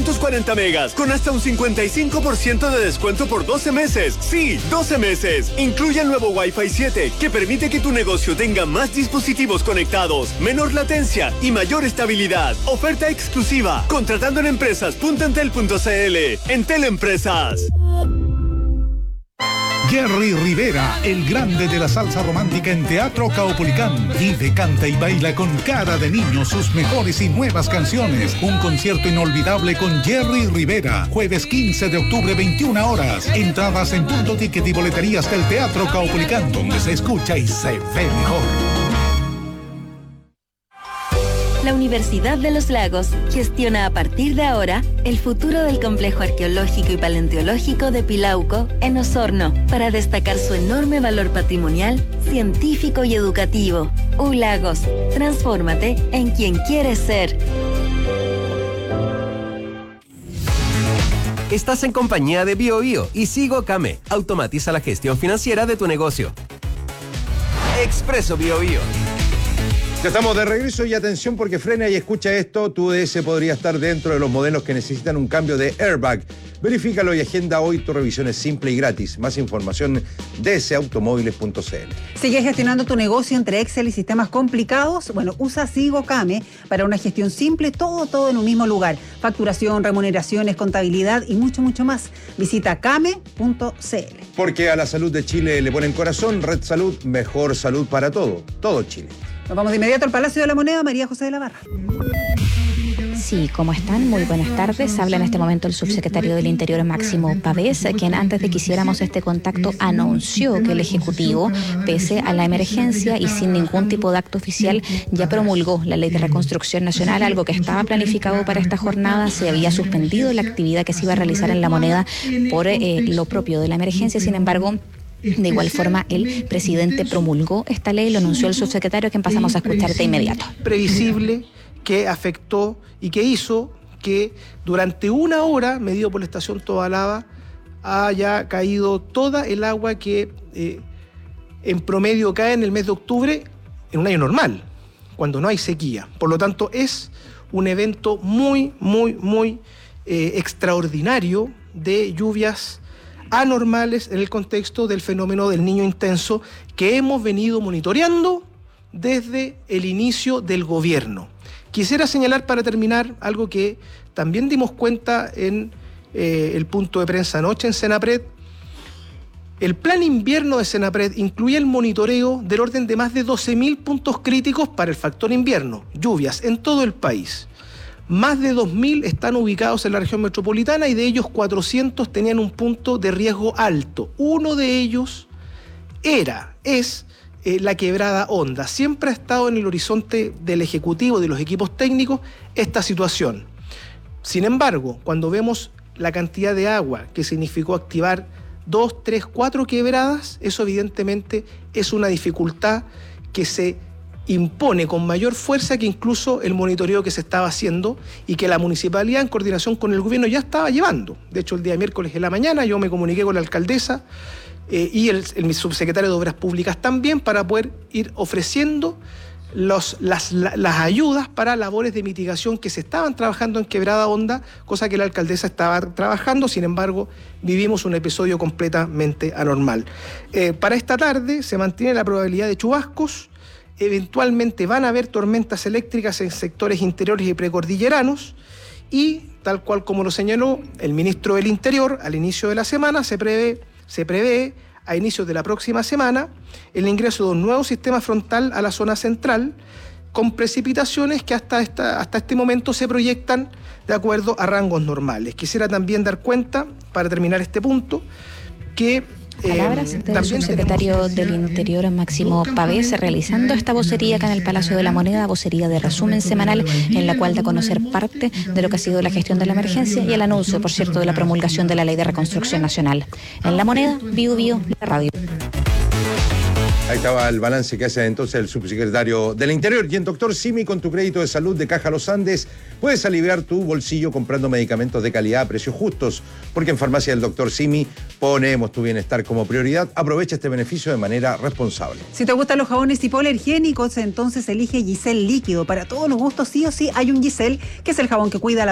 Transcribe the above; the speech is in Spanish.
240 megas con hasta un 55% de descuento por 12 meses. Sí, 12 meses. Incluye el nuevo Wi-Fi 7 que permite que tu negocio tenga más dispositivos conectados, menor latencia y mayor estabilidad. Oferta exclusiva. Contratando en empresas.entel.cl. Entel Empresas. Jerry Rivera, el grande de la salsa romántica en Teatro Caupolicán. Vive, canta y baila con cara de niño sus mejores y nuevas canciones. Un concierto inolvidable con Jerry Rivera. Jueves 15 de octubre, 21 horas. Entradas en Punto Ticket y boleterías del Teatro Caupolicán, donde se escucha y se ve mejor. La Universidad de los Lagos gestiona a partir de ahora el futuro del complejo arqueológico y paleontológico de Pilauco en Osorno para destacar su enorme valor patrimonial, científico y educativo. ULagos, transfórmate en quien quieres ser. Estás en compañía de BioBio y Sigo Came. Automatiza la gestión financiera de tu negocio. Expreso BioBio. Ya estamos de regreso y atención porque frena y escucha esto. Tu DS podría estar dentro de los modelos que necesitan un cambio de airbag. Verifícalo y agenda hoy. Tu revisión es simple y gratis. Más información dsautomóviles.cl. ¿Sigues gestionando tu negocio entre Excel y sistemas complicados? Bueno, usa Sigo Came para una gestión simple, todo en un mismo lugar. Facturación, remuneraciones, contabilidad y mucho más. Visita came.cl. Porque a la salud de Chile le ponen corazón. Red Salud, mejor salud para todo Chile. Nos vamos de inmediato al Palacio de la Moneda. María José de la Barra. Sí, ¿cómo están? Muy buenas tardes. Habla en este momento el subsecretario del Interior, Máximo Pavés, quien antes de que hiciéramos este contacto anunció que el Ejecutivo, pese a la emergencia y sin ningún tipo de acto oficial, ya promulgó la Ley de Reconstrucción Nacional, algo que estaba planificado para esta jornada. Se había suspendido la actividad que se iba a realizar en La Moneda por lo propio de la emergencia. Sin embargo, de igual forma, el presidente promulgó esta ley, lo anunció el subsecretario, que pasamos a escuchar de inmediato. Previsible que afectó y que hizo que durante una hora, medido por la estación Tobalaba, haya caído toda el agua que en promedio cae en el mes de octubre en un año normal, cuando no hay sequía. Por lo tanto, es un evento muy extraordinario de lluvias anormales en el contexto del fenómeno del Niño intenso que hemos venido monitoreando desde el inicio del gobierno. Quisiera señalar para terminar algo que también dimos cuenta en el punto de prensa anoche en Senapred. El plan invierno de Senapred incluye el monitoreo del orden de más de 12.000 puntos críticos para el factor invierno, lluvias en todo el país. Más de 2.000 están ubicados en la región metropolitana y de ellos 400 tenían un punto de riesgo alto. Uno de ellos es la quebrada Honda. Siempre ha estado en el horizonte del Ejecutivo, de los equipos técnicos, esta situación. Sin embargo, cuando vemos la cantidad de agua que significó activar 2, 3, 4 quebradas, eso evidentemente es una dificultad que se impone con mayor fuerza que incluso el monitoreo que se estaba haciendo y que la municipalidad en coordinación con el gobierno ya estaba llevando. De hecho, el día miércoles en la mañana yo me comuniqué con la alcaldesa y el subsecretario de Obras Públicas también para poder ir ofreciendo las ayudas para labores de mitigación que se estaban trabajando en Quebrada Honda, cosa que la alcaldesa estaba trabajando. Sin embargo, vivimos un episodio completamente anormal. Para esta tarde se mantiene la probabilidad de chubascos. Eventualmente van a haber tormentas eléctricas en sectores interiores y precordilleranos y, tal cual como lo señaló el ministro del Interior, al inicio de la semana se prevé a inicios de la próxima semana el ingreso de un nuevo sistema frontal a la zona central con precipitaciones que hasta este momento se proyectan de acuerdo a rangos normales. Quisiera también dar cuenta, para terminar este punto, que palabras del subsecretario del Interior, Máximo Pavés, realizando esta vocería acá en el Palacio de la Moneda, vocería de resumen semanal, en la cual da a conocer parte de lo que ha sido la gestión de la emergencia y el anuncio, por cierto, de la promulgación de la Ley de Reconstrucción Nacional. En La Moneda, BioBio, la radio. Ahí estaba el balance que hace entonces el subsecretario del Interior. Y en Doctor Simi, con tu crédito de salud de Caja Los Andes, puedes aliviar tu bolsillo comprando medicamentos de calidad a precios justos. Porque en Farmacia del Doctor Simi ponemos tu bienestar como prioridad. Aprovecha este beneficio de manera responsable. Si te gustan los jabones hipoalergénicos, entonces elige Giselle Líquido. Para todos los gustos, sí o sí, hay un Giselle, que es el jabón que cuida la